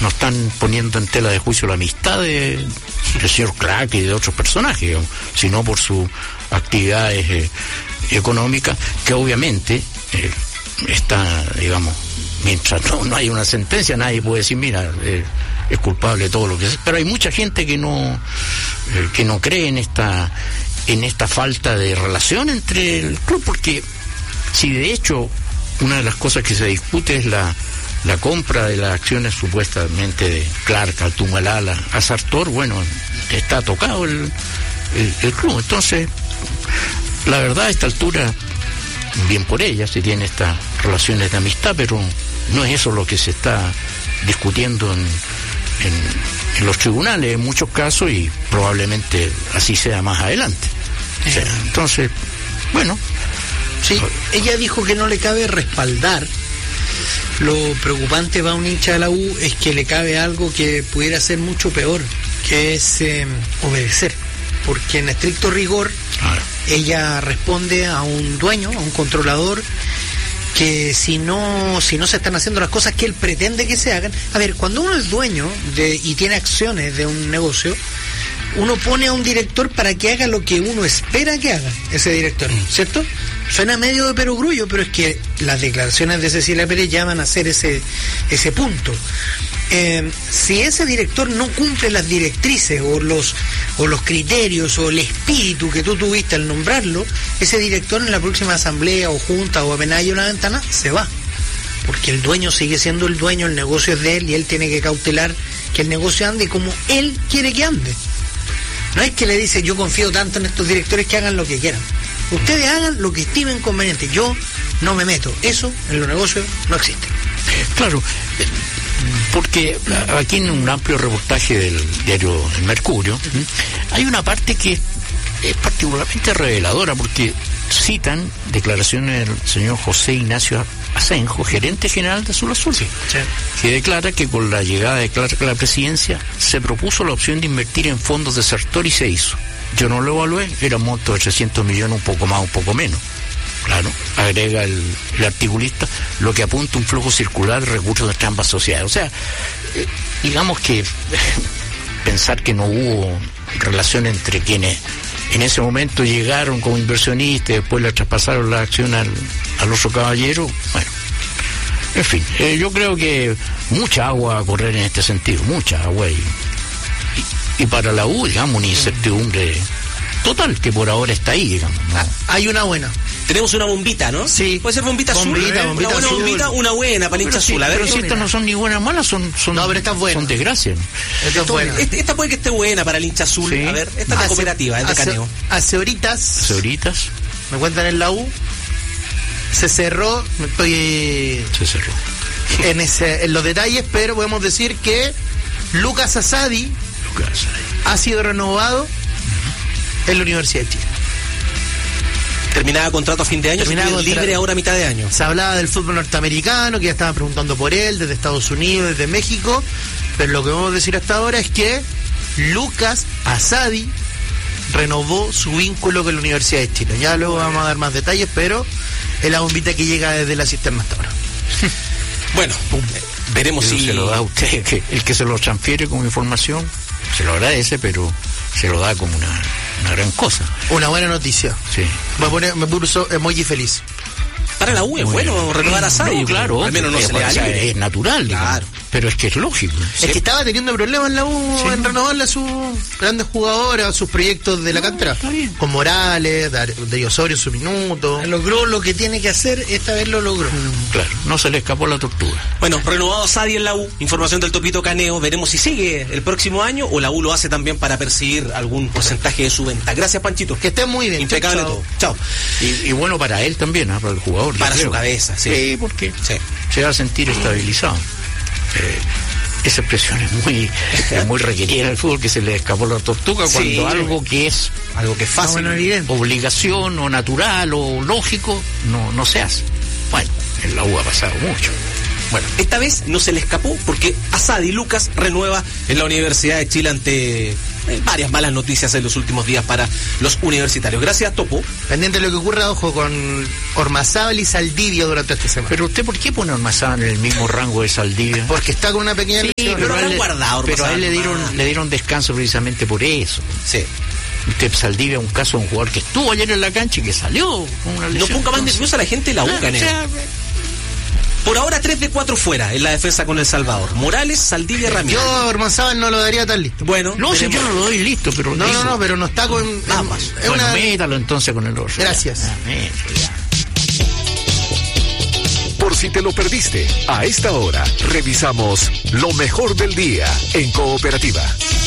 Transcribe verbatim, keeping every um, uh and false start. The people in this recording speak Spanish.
no están poniendo en tela de juicio la amistad de, del señor Clark y de otros personajes, digamos, sino por sus actividades eh, económicas, que obviamente eh, está, digamos, mientras no, no hay una sentencia, nadie puede decir, mira, eh, es culpable de todo lo que es. Pero hay mucha gente que no eh, que no cree en esta en esta falta de relación entre el club, porque si de hecho una de las cosas que se discute es la la compra de las acciones supuestamente de Clark al Tumalala a Sartor, bueno, está tocado el, el, el club. Entonces, la verdad, a esta altura, bien por ella, se tiene estas relaciones de amistad, pero no es eso lo que se está discutiendo en, en, en los tribunales en muchos casos, y probablemente así sea más adelante. O sea, entonces, bueno. Sí, ella dijo que no le cabe respaldar. Lo preocupante para un hincha de la U es que le cabe algo que pudiera ser mucho peor, que es eh, obedecer, porque en estricto rigor ah. ella responde a un dueño, a un controlador, que si no si no se están haciendo las cosas que él pretende que se hagan. A ver, cuando uno es dueño de y tiene acciones de un negocio, uno pone a un director para que haga lo que uno espera que haga ese director, ¿cierto? Suena medio de perogrullo, pero es que las declaraciones de Cecilia Pérez llaman a hacer ese ese punto. Eh, si ese director no cumple las directrices o los o los criterios o el espíritu que tú tuviste al nombrarlo, ese director en la próxima asamblea o junta o apenas haya una ventana se va, porque el dueño sigue siendo el dueño, el negocio es de él y él tiene que cautelar que el negocio ande como él quiere que ande. No es que le dice, yo confío tanto en estos directores que hagan lo que quieran. Ustedes hagan lo que estimen conveniente. Yo no me meto. Eso en los negocios no existe. Claro, porque aquí en un amplio reportaje del diario El Mercurio, uh-huh, hay una parte que es particularmente reveladora, porque citan declaraciones del señor José Ignacio Asenjo, gerente general de Azul Azul, sí, sí. que declara que con la llegada de Clark a la presidencia se propuso la opción de invertir en fondos de Sartor y se hizo. Yo no lo evalué, era un monto de trescientos millones, un poco más, un poco menos. Claro, agrega el, el articulista, lo que apunta un flujo circular de recursos entre ambas sociedades. O sea, eh, digamos que eh, pensar que no hubo relación entre quienes en ese momento llegaron como inversionistas y después le traspasaron la acción al, al otro caballero, bueno, en fin, eh, yo creo que mucha agua a correr en este sentido, mucha agua, y, y, y para la U, digamos, una incertidumbre total que por ahora está ahí, digamos, ¿no? Hay una buena. Tenemos una bombita, ¿no? Sí. Puede ser bombita, bombita azul. Bombita, una buena azul. bombita, una buena para el hincha azul. A ver, pero si estas no son ni buenas ni malas, son, son, no, pero esta es buena. Son desgracias. Esta es buena. Esta, esta puede que esté buena para el hincha azul. Sí. A ver, esta es de cooperativa, es de hace, Caneo. Hace horitas. Hace horitas. Me cuentan en la U. Se cerró. Estoy. Se cerró. En, ese, en los detalles, pero podemos decir que Lucas Asadi, Lucas Asadi. ha sido renovado uh-huh. en la Universidad de Chile. Terminaba contrato a fin de año, Terminaba se contra... libre ahora a mitad de año. Se hablaba del fútbol norteamericano, que ya estaban preguntando por él, desde Estados Unidos, desde México, pero lo que vamos a decir hasta ahora es que Lucas Asadi renovó su vínculo con la Universidad de Chile. Ya luego vamos a dar más detalles, pero es la bombita que llega desde la cisterna hasta ahora. Bueno, veremos pero si... se lo da a usted, que el que se lo transfiere como información, se lo agradece, pero se lo da como una, una gran cosa. Una buena noticia. Sí. Me, pone, me puso emoji feliz. Para la U es bueno, bueno renovar a Asadi. No, claro, al menos no se le da libre. Es natural, digamos, claro. Pero es que es lógico. Es que estaba teniendo problemas en la U sí. en renovarle a sus grandes jugadores, a sus proyectos de la no, cantera. Con Morales, Darío Osorio en su minuto. Logró lo que tiene que hacer, esta vez lo logró. Mm, claro, no se le escapó la tortuga. Bueno, renovado Asadi en la U, información del Topito Caneo, veremos si sigue el próximo año o la U lo hace también para percibir algún porcentaje de su venta. Gracias, Panchito. Que esté muy bien. Impecable chau, todo. Chao. Y, y bueno para él también, ¿eh? Para el jugador. Para su cabeza, sí. Sí, porque sí. se va a sentir estabilizado. Eh, esa expresión es muy, es muy requerida en el fútbol, que se le escapó la tortuga, cuando sí. algo que es algo que es fácil, no, bueno, obligación o natural o lógico, no, no se hace. Bueno, en la U ha pasado mucho. Bueno, esta vez no se le escapó porque Asadi Lucas renueva en la Universidad de Chile ante eh, varias malas noticias en los últimos días para los universitarios. Gracias, Topo. Pendiente de lo que ocurra, ojo, con Ormazábal y Saldivia durante esta semana. Pero usted, ¿por qué pone a Ormazábal en el mismo rango de Saldivia? Porque está con una pequeña sí, lesión. pero, pero, a él, guardado, pero a él le dieron, ah. le dieron descanso precisamente por eso. Sí. Usted, Saldivia, un caso de un jugador que estuvo ayer en la cancha y que salió con una lesión. No ponga más nerviosa a la gente de la U, Ah, o sea, Por ahora, tres de cuatro fuera en la defensa con El Salvador. Morales, Saldivia, Ramírez. Yo a Ormazábal no lo daría tan listo. Bueno, no, si veremos. yo no lo doy listo, pero... No, digo, no, no, pero no está con... Nada más. Es bueno, una... métalo entonces con el otro. Gracias. Ya, ya, mételo, ya. Por si te lo perdiste, a esta hora revisamos lo mejor del día en Cooperativa.